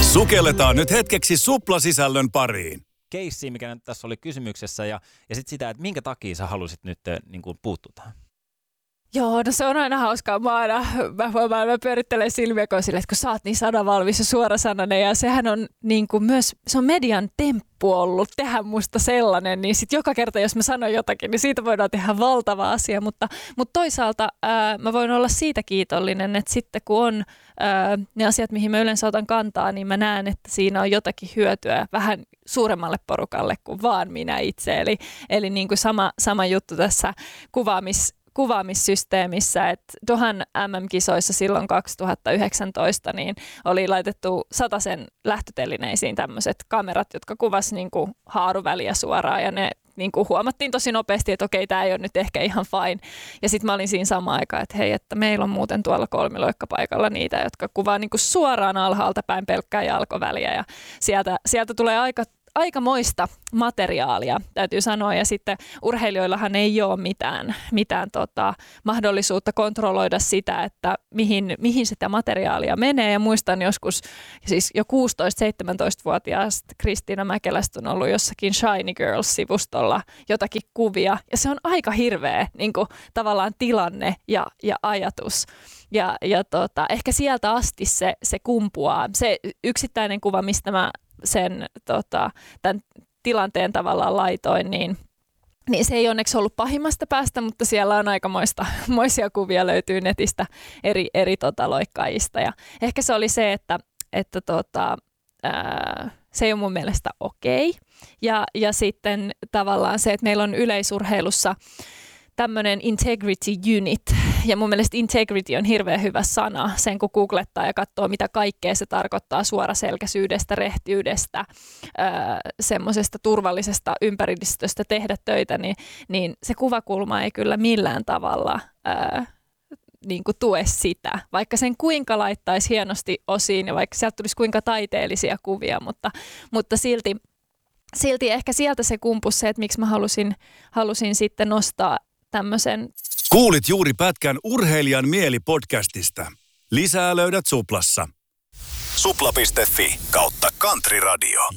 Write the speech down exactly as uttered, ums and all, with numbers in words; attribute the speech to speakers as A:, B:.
A: Sukelletaan nyt hetkeksi suplasisällön pariin.
B: Keissi, mikä nyt tässä oli kysymyksessä, ja, ja sitten sitä, että minkä takia sä halusit nyt niin kuin puuttua tähän?
C: Joo, no se on aina hauskaa. Mä aina, mä, mä, mä pyörittelen silmiä sille, että kun sä oot niin sanavalmis ja suorasanainen, ja sehän on niin kuin myös, se on median temppu ollut tehdä musta sellainen, niin sit joka kerta, jos mä sanon jotakin, niin siitä voidaan tehdä valtava asia, mutta, mutta toisaalta ää, mä voin olla siitä kiitollinen, että sitten kun on ää, ne asiat, mihin mä yleensä otan kantaa, niin mä näen, että siinä on jotakin hyötyä vähän suuremmalle porukalle kuin vaan minä itse, eli, eli niin kuin sama, sama juttu tässä kuvaamis kuvaamissysteemissä, että Dohan M M-kisoissa silloin kaksituhattayhdeksäntoista niin oli laitettu satasen lähtötelineisiin tämmöiset kamerat, jotka kuvasi niin kuin haaruväliä suoraan, ja ne niin kuin huomattiin tosi nopeasti, että okei, tämä ei ole nyt ehkä ihan fine. Ja sitten mä olin siinä samaan aikaan, että hei, että meillä on muuten tuolla kolmiloikkapaikalla niitä, jotka kuvaa niin kuin suoraan alhaalta päin pelkkää jalkoväliä, ja sieltä, sieltä tulee aika aikamoista materiaalia, täytyy sanoa, ja sitten urheilijoillahan ei ole mitään, mitään tota, mahdollisuutta kontrolloida sitä, että mihin, mihin sitä materiaalia menee, ja muistan joskus siis jo kuusitoista-seitsemäntoista-vuotiaasta Kristiina Mäkelästä on ollut jossakin Shiny Girls-sivustolla jotakin kuvia, ja se on aika hirveä niin kuin, tavallaan tilanne ja, ja ajatus. Ja, ja tota, ehkä sieltä asti se, se kumpuaa. Se yksittäinen kuva, mistä mä sen tota, tämän tilanteen tavallaan laitoin, niin, niin se ei onneksi ollut pahimmasta päästä, mutta siellä on aikamoista moisia kuvia löytyy netistä eri, eri tota, loikkaajista. Ja ehkä se oli se, että, että tota, ää, se ei ole mun mielestä okei. Ja, ja sitten tavallaan se, että meillä on yleisurheilussa tämmöinen integrity unit, ja mun mielestä integrity on hirveän hyvä sana, sen kun googlettaa ja katsoo, mitä kaikkea se tarkoittaa suoraselkäisyydestä, rehtiydestä, semmoisesta turvallisesta ympäristöstä tehdä töitä, niin, niin se kuvakulma ei kyllä millään tavalla ää, niin kuin tue sitä, vaikka sen kuinka laittaisi hienosti osiin ja vaikka sieltä tulisi kuinka taiteellisia kuvia, mutta, mutta silti, silti ehkä sieltä se kumpus se, että miksi mä halusin, halusin sitten nostaa tämmöisen.
A: Kuulit juuri pätkän Urheilijan mieli -podcastista. Lisää löydät Suplassa. Supla piste fi kautta Country Radio.